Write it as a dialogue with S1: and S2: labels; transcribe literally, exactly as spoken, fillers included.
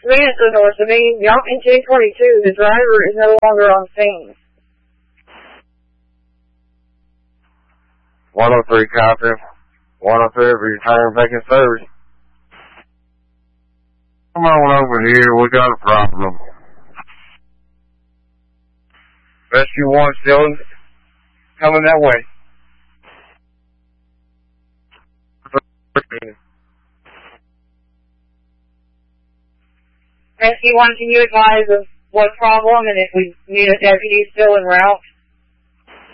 S1: Samantha north of me, Yankton ten twenty-two, the driver is no longer on scene.
S2: one oh three copy. one oh three, return back in service. Come on over here, we got a problem. Rescue one still coming that way.
S1: Rescue one, can you advise of what problem and if we need a deputy still en route?